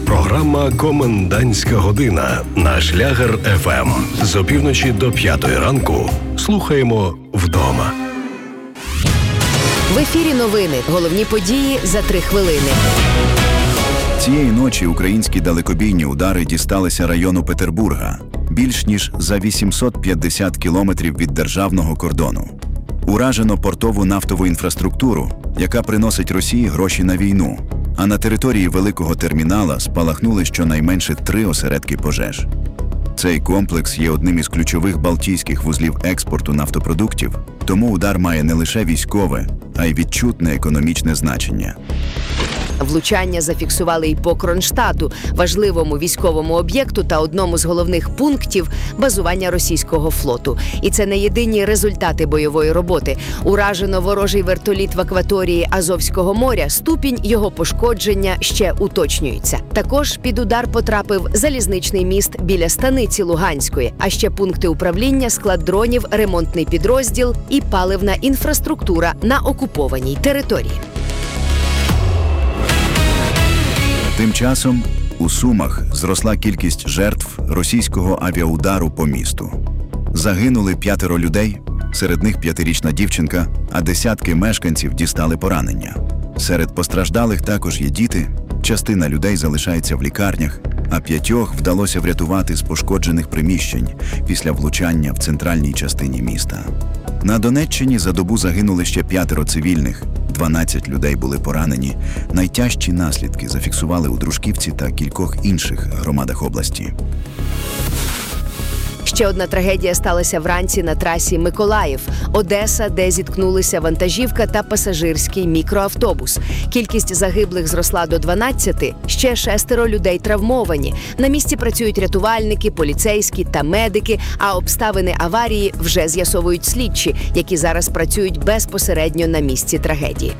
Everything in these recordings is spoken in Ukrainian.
Програма «Комендантська година» на Шлягер ФМ. З опівночі до 5 ранку слухаємо вдома. В ефірі новини. Головні події за 3 хвилини. Цієї ночі українські далекобійні удари дісталися району Петербурга, більш ніж за 850 кілометрів від державного кордону. Уражено портову нафтову інфраструктуру, яка приносить Росії гроші на війну, а на території великого термінала спалахнули щонайменше 3 осередки пожеж. Цей комплекс є одним із ключових балтійських вузлів експорту нафтопродуктів, тому удар має не лише військове, а й відчутне економічне значення. Влучання зафіксували й по Кронштадту, важливому військовому об'єкту та одному з головних пунктів базування російського флоту. І це не єдині результати бойової роботи. Уражено ворожий вертоліт в акваторії Азовського моря, ступінь його пошкодження ще уточнюється. Також під удар потрапив залізничний міст біля станиці Луганської, а ще пункти управління, склад дронів, ремонтний підрозділ і паливна інфраструктура на окупованій території. Тим часом у Сумах зросла кількість жертв російського авіаудару по місту. Загинули 5 людей, серед них 5-річна дівчинка, а десятки мешканців дістали поранення. Серед постраждалих також є діти, частина людей залишається в лікарнях, а 5 вдалося врятувати з пошкоджених приміщень після влучання в центральній частині міста. На Донеччині за добу загинули ще 5 цивільних, 12 людей були поранені. Найтяжчі наслідки зафіксували у Дружківці та кількох інших громадах області. Ще одна трагедія сталася вранці на трасі Миколаїв-Одеса, де зіткнулися вантажівка та пасажирський мікроавтобус. Кількість загиблих зросла до 12, ще 6 людей травмовані. На місці працюють рятувальники, поліцейські та медики, а обставини аварії вже з'ясовують слідчі, які зараз працюють безпосередньо на місці трагедії.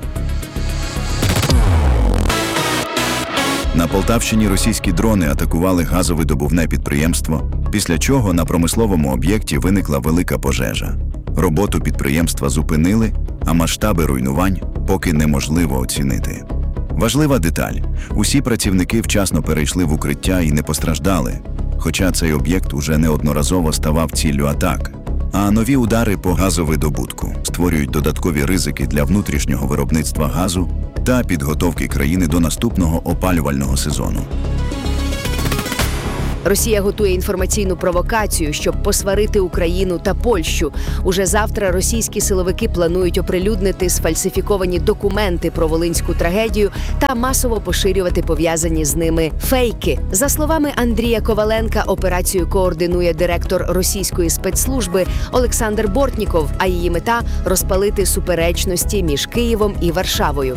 На Полтавщині російські дрони атакували газовидобувне підприємство, після чого на промисловому об'єкті виникла велика пожежа. Роботу підприємства зупинили, а масштаби руйнувань поки неможливо оцінити. Важлива деталь – усі працівники вчасно перейшли в укриття і не постраждали, хоча цей об'єкт уже неодноразово ставав ціллю атак. А нові удари по газовидобутку створюють додаткові ризики для внутрішнього виробництва газу та підготовки країни до наступного опалювального сезону. Росія готує інформаційну провокацію, щоб посварити Україну та Польщу. Уже завтра російські силовики планують оприлюднити сфальсифіковані документи про волинську трагедію та масово поширювати пов'язані з ними фейки. За словами Андрія Коваленка, операцію координує директор російської спецслужби Олександр Бортніков, а її мета – розпалити суперечності між Києвом і Варшавою.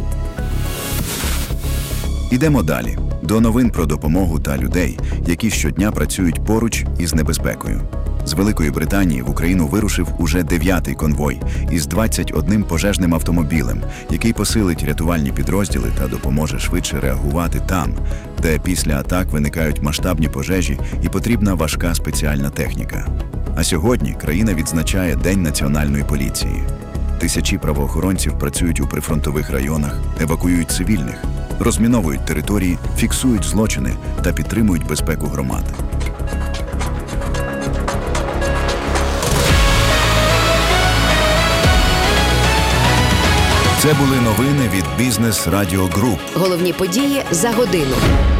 Ідемо далі. До новин про допомогу та людей, які щодня працюють поруч із небезпекою. З Великої Британії в Україну вирушив уже 9-й конвой із 21 пожежним автомобілем, який посилить рятувальні підрозділи та допоможе швидше реагувати там, де після атак виникають масштабні пожежі і потрібна важка спеціальна техніка. А сьогодні країна відзначає День національної поліції. Тисячі правоохоронців працюють у прифронтових районах, евакуюють цивільних, розміновують території, фіксують злочини та підтримують безпеку громад. Це були новини від Бізнес Радіо Груп. Головні події за годину.